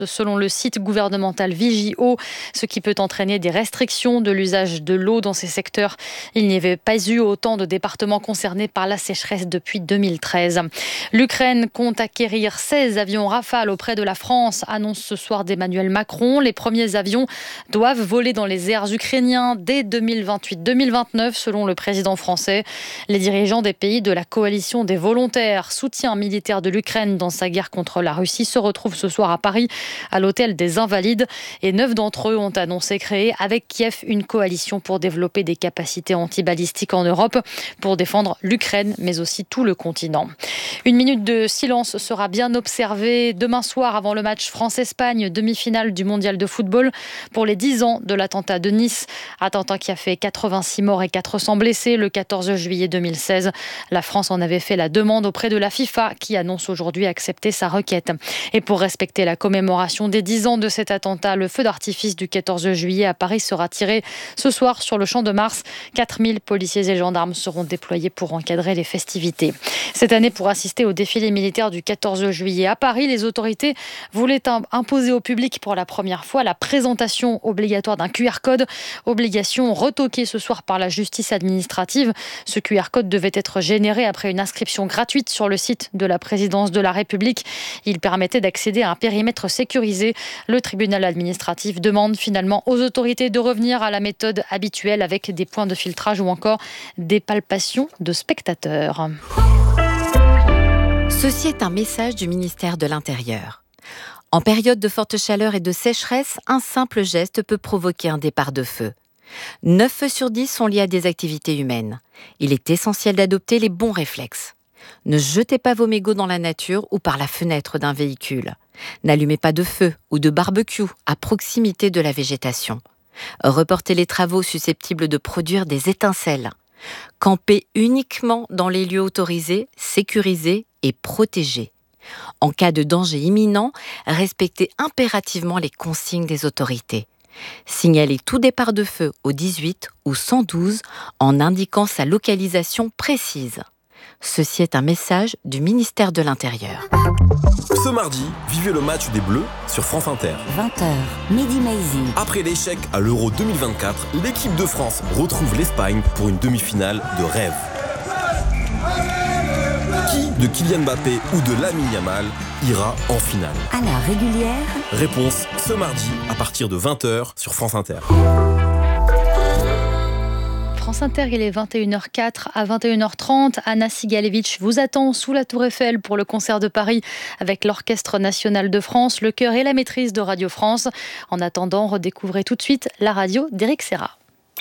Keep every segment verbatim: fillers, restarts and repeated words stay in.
selon le site gouvernemental Vigio, ce qui peut entraîner des restrictions de l'usage de l'eau dans ces secteurs. Il n'y avait pas eu autant de départements concernés par la sécheresse depuis deux mille treize. L'Ukraine compte acquérir seize avions Rafale auprès de la France, annonce ce soir d'Emmanuel Macron. Les premiers avions doivent voler dans les airs ukrainiens dès deux mille vingt-huit deux mille vingt-neuf, selon le président français. Les dirigeants des pays de la coalition des volontaires, soutien militaire de l'Ukraine dans sa guerre contre la Russie, se retrouvent ce soir à Paris, à l'hôtel des Invalides. Et neuf d'entre eux ont annoncé créer avec Kiev une coalition pour développer des capacités antibalistiques en Europe, pour défendre l'Ukraine, mais aussi tout le continent. Une minute de silence sera bien observée demain soir avant le match France-Espagne, demi-finale du mondial de football, pour les dix ans de l'attentat de Nice. Attentat qui a fait quatre-vingt-six morts et quatre cents blessés le quatorze juillet deux mille seize. La France en avait fait la demande auprès de la FIFA, qui annonce aujourd'hui accepter sa requête. Et pour respecter la commémoration des dix ans de cet attentat, le feu d'artifice du quatorze juillet à Paris sera tiré ce soir sur le Champ de Mars. quatre mille policiers et gendarmes seront déployés pour encadrer les festivités. Cette année, pour assister au défilé militaire du quatorze juillet à Paris, les autorités voulaient imposer au public pour la première fois la présentation obligatoire d'un Q R code. Obligation retoquée ce soir par la justice administrative. Ce Q R code devait être généré après une inscription gratuite sur le site de la présidence de la République. Il permettait d'accéder à un périmètre sécurisé. Le tribunal administratif demande finalement aux autorités de revenir à la méthode habituelle avec des points de filtrage ou encore des palpations de spectateurs. Ceci est un message du ministère de l'Intérieur. En période de forte chaleur et de sécheresse, un simple geste peut provoquer un départ de feu. neuf feux sur dix sont liés à des activités humaines. Il est essentiel d'adopter les bons réflexes. Ne jetez pas vos mégots dans la nature ou par la fenêtre d'un véhicule. N'allumez pas de feu ou de barbecue à proximité de la végétation. Reportez les travaux susceptibles de produire des étincelles. Campez uniquement dans les lieux autorisés, sécurisés et protégés. En cas de danger imminent, respectez impérativement les consignes des autorités. Signalez tout départ de feu au dix-huit ou cent douze en indiquant sa localisation précise. Ceci est un message du ministère de l'Intérieur. Ce mardi, vivez le match des Bleus sur France Inter. vingt heures, Mehdi Maizi. Après l'échec à l'Euro deux mille vingt-quatre, l'équipe de France retrouve l'Espagne pour une demi-finale de rêve. Qui de Kylian Mbappé ou de Lamine Yamal ira en finale? À la régulière. Réponse ce mardi à partir de vingt heures sur France Inter. France Inter, il est vingt et une heures quatre à vingt et une heures trente. Anna Sigalevitch vous attend sous la Tour Eiffel pour le concert de Paris avec l'Orchestre National de France, le chœur et la maîtrise de Radio France. En attendant, redécouvrez tout de suite la radio d'Éric Serra.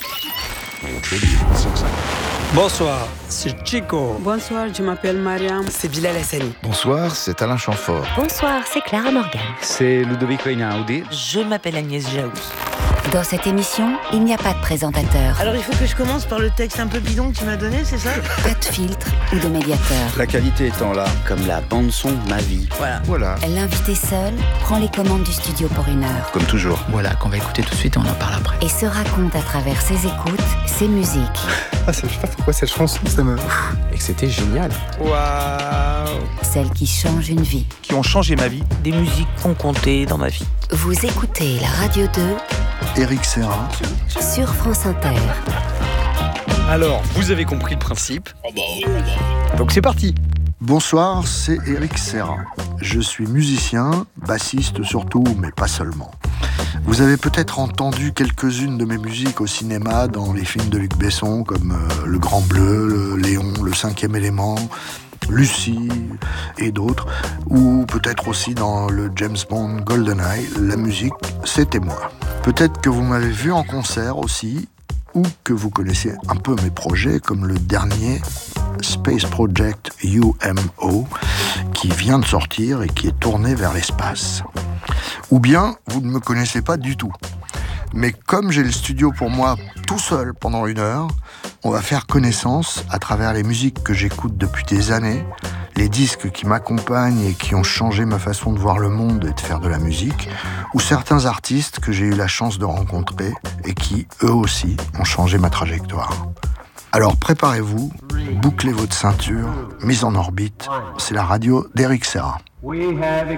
Bonsoir, c'est Chico. Bonsoir, je m'appelle Mariam. C'est Bilal Hassani. Bonsoir, c'est Alain Chamfort. Bonsoir, c'est Clara Morgan. C'est Ludovic Reinaudi. Je m'appelle Agnès Jaous. Dans cette émission, il n'y a pas de présentateur. Alors il faut que je commence par le texte un peu bidon que tu m'as donné, c'est ça? Pas de filtre ou de médiateur. La qualité étant là, Comme la bande-son de ma vie. Voilà. voilà, L'invité seul prend les commandes du studio pour une heure comme toujours. Voilà, qu'on va écouter tout de suite et on en parle après. et se raconte à travers ses écoutes, ses musiques. Ah, je sais pas pourquoi cette chanson, ça me... Et que c'était génial. Waouh. Celles qui changent une vie. Qui ont changé ma vie. Des musiques ont compté dans ma vie. Vous écoutez la Radio deux Éric Serra. sur France Inter. Alors, vous avez compris le principe. Donc c'est parti. Bonsoir, c'est Éric Serra. Je suis musicien, bassiste surtout, mais pas seulement. Vous avez peut-être entendu quelques-unes de mes musiques au cinéma dans les films de Luc Besson, comme euh, Le Grand Bleu, le Léon, Le Cinquième Élément, Lucie et d'autres, ou peut-être aussi dans le James Bond GoldenEye. La musique, c'était moi. Peut-être que vous m'avez vu en concert aussi, ou que vous connaissez un peu mes projets, comme le dernier Space Project U M O, qui vient de sortir et qui est tourné vers l'espace. Ou bien, vous ne me connaissez pas du tout. Mais comme j'ai le studio pour moi tout seul pendant une heure, on va faire connaissance à travers les musiques que j'écoute depuis des années, les disques qui m'accompagnent et qui ont changé ma façon de voir le monde et de faire de la musique, ou certains artistes que j'ai eu la chance de rencontrer et qui, eux aussi, ont changé ma trajectoire. Alors préparez-vous, bouclez votre ceinture, mise en orbite, c'est la radio d'Éric Serra. We have